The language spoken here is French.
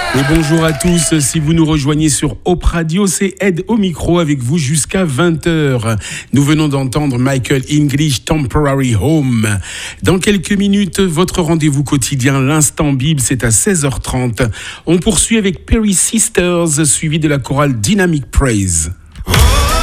Et bonjour à tous, si vous nous rejoignez sur Hope Radio, c'est Ed au micro avec vous jusqu'à 20h. Nous venons d'entendre Michael English, Temporary Home. Dans quelques minutes, votre rendez-vous quotidien, l'Instant Bible, c'est à 16h30. On poursuit avec Perry Sisters, suivi de la chorale Dynamic Praise.